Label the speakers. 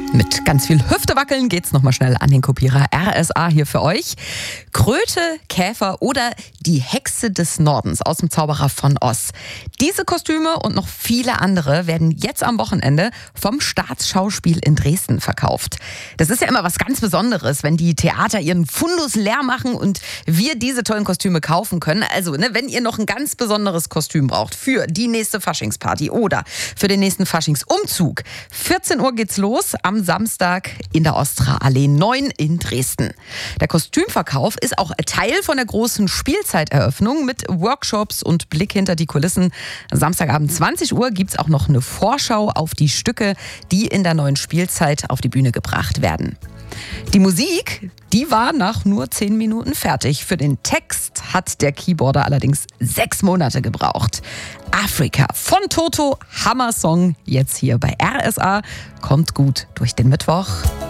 Speaker 1: Mit ganz viel Hüftewackeln geht's nochmal schnell an den Kopierer. RSA hier für euch. Kröte, Käfer oder die Hexe des Nordens aus dem Zauberer von Oz. Diese Kostüme und noch viele andere werden jetzt am Wochenende vom Staatsschauspiel in Dresden verkauft. Das ist ja immer was ganz Besonderes, wenn die Theater ihren Fundus leer machen und wir diese tollen Kostüme kaufen können. Also, wenn ihr noch ein ganz besonderes Kostüm braucht für die nächste Faschingsparty oder für den nächsten Faschingsumzug. 14 Uhr geht's los am Samstag in der Ostra-Allee 9 in Dresden. Der Kostümverkauf ist auch Teil von der großen Spielzeiteröffnung mit Workshops und Blick hinter die Kulissen. Samstagabend 20 Uhr gibt's auch noch eine Vorschau auf die Stücke, die in der neuen Spielzeit auf die Bühne gebracht werden. Die Musik, die war nach nur 10 Minuten fertig. Für den Text hat der Keyboarder allerdings 6 Monate gebraucht. Afrika von Toto, Hammer-Song, jetzt hier bei RSA. Kommt gut durch den Mittwoch.